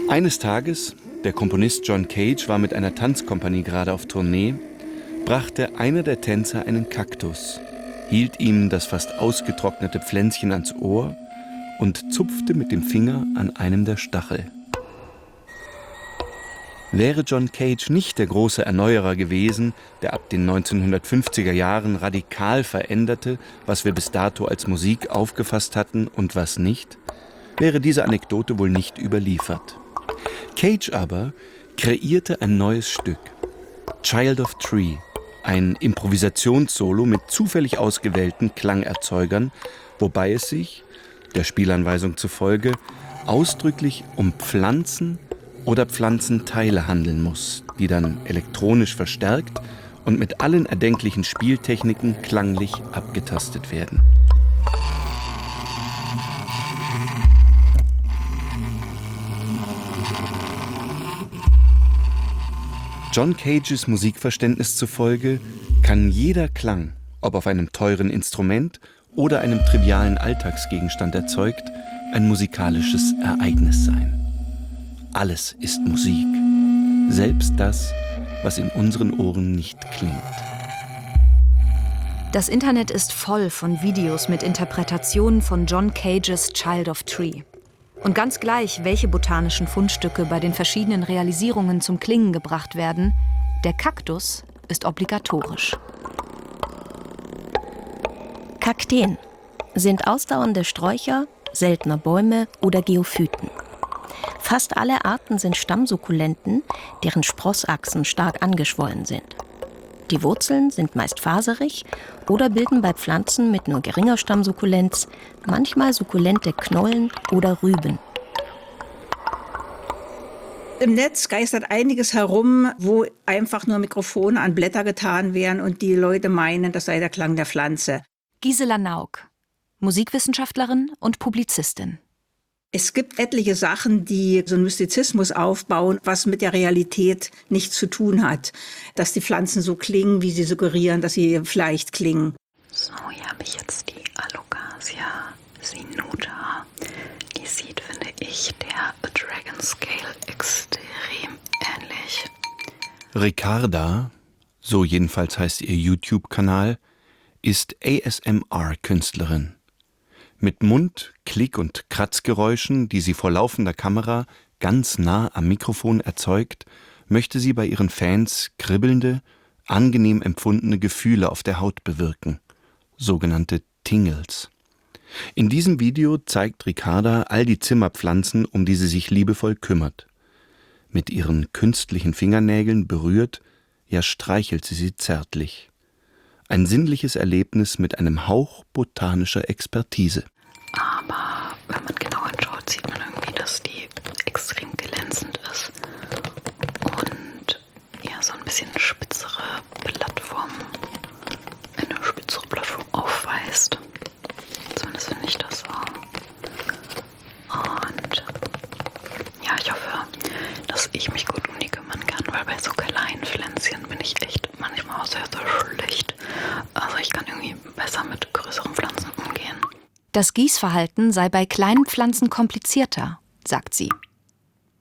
Eines Tages, der Komponist John Cage war mit einer Tanzkompanie gerade auf Tournee, brachte einer der Tänzer einen Kaktus, hielt ihm das fast ausgetrocknete Pflänzchen ans Ohr und zupfte mit dem Finger an einem der Stachel. Wäre John Cage nicht der große Erneuerer gewesen, der ab den 1950er Jahren radikal veränderte, was wir bis dato als Musik aufgefasst hatten und was nicht, wäre diese Anekdote wohl nicht überliefert. Cage aber kreierte ein neues Stück, Child of Tree, ein Improvisationssolo mit zufällig ausgewählten Klangerzeugern, wobei es sich, der Spielanweisung zufolge, ausdrücklich um Pflanzen oder Pflanzenteile handeln muss, die dann elektronisch verstärkt und mit allen erdenklichen Spieltechniken klanglich abgetastet werden. John Cages Musikverständnis zufolge kann jeder Klang, ob auf einem teuren Instrument oder einem trivialen Alltagsgegenstand erzeugt, ein musikalisches Ereignis sein. Alles ist Musik, selbst das, was in unseren Ohren nicht klingt. Das Internet ist voll von Videos mit Interpretationen von John Cages Child of Tree. Und ganz gleich, welche botanischen Fundstücke bei den verschiedenen Realisierungen zum Klingen gebracht werden, der Kaktus ist obligatorisch. Kakteen sind ausdauernde Sträucher, seltene Bäume oder Geophyten. Fast alle Arten sind Stammsukkulenten, deren Sprossachsen stark angeschwollen sind. Die Wurzeln sind meist faserig oder bilden bei Pflanzen mit nur geringer Stammsukkulenz manchmal sukkulente Knollen oder Rüben. Im Netz geistert einiges herum, wo einfach nur Mikrofone an Blätter getan werden und die Leute meinen, das sei der Klang der Pflanze. Gisela Nauk, Musikwissenschaftlerin und Publizistin. Es gibt etliche Sachen, die so einen Mystizismus aufbauen, was mit der Realität nichts zu tun hat. Dass die Pflanzen so klingen, wie sie suggerieren, dass sie vielleicht klingen. So, hier habe ich jetzt die Alocasia sinuta. Die sieht, finde ich, der Dragon Scale extrem ähnlich. Ricarda, so jedenfalls heißt ihr YouTube-Kanal, ist ASMR-Künstlerin. Mit Mund-, Klick- und Kratzgeräuschen, die sie vor laufender Kamera ganz nah am Mikrofon erzeugt, möchte sie bei ihren Fans kribbelnde, angenehm empfundene Gefühle auf der Haut bewirken, sogenannte Tingles. In diesem Video zeigt Ricarda all die Zimmerpflanzen, um die sie sich liebevoll kümmert. Mit ihren künstlichen Fingernägeln berührt, ja streichelt sie zärtlich. Ein sinnliches Erlebnis mit einem Hauch botanischer Expertise. Aber wenn man genau hinschaut, sieht man irgendwie, dass die extrem glänzend ist und ja so ein bisschen eine spitzere Plattform aufweist. Zumindest finde ich das so. Und ja, ich hoffe, dass ich mich gut um die kümmern kann, weil bei so kleinen Pflänzchen bin ich echt manchmal auch sehr, sehr schlecht. Also ich kann irgendwie besser mit größeren Pflanzen umgehen. Das Gießverhalten sei bei kleinen Pflanzen komplizierter, sagt sie.